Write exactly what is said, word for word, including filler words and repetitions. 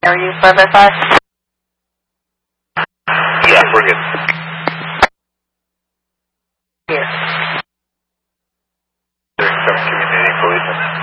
Are you five by five? Yeah, we're good. Here. There's some community police.